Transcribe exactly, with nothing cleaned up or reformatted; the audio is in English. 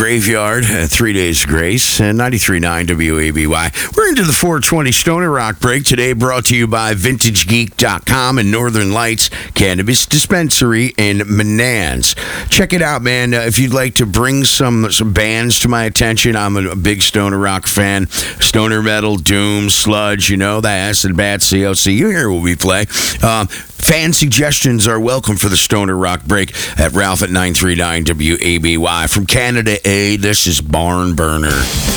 Graveyard, uh, Three Days of Grace, and ninety-three point nine W A B Y. We're into the four twenty Stoner Rock break today, brought to you by vintage geek dot com and Northern Lights Cannabis Dispensary in Menands. Check it out, man. Uh, if you'd like to bring some some bands to my attention, I'm a, a big Stoner Rock fan. Stoner Metal, Doom, Sludge, you know, that Acid Bat, C O C. You hear what we play. Um, fan suggestions are welcome for the Stoner Rock break at Ralph at nine three nine W A B Y. From Canada A, this is Barn Burner.